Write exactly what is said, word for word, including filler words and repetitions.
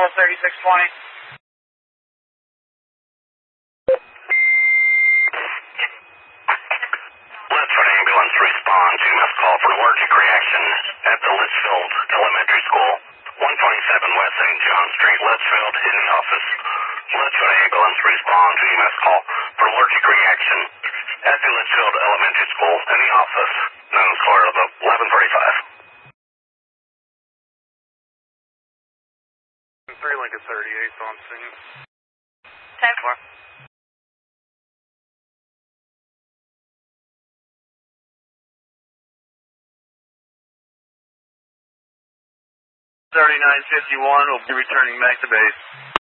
L thirty-six twenty. Litchfield ambulance respond to missed call for allergic reaction at the Litchfield Elementary School, one twenty-seven West Saint John Street, Litchfield, in the office. Litchfield ambulance respond to missed call for allergic reaction at the Litchfield Elementary School, in the office. Known square of eleven thirty-five. three Lincoln thirty-eight on scene. ten four. thirty-nine fifty-one will be returning back to base.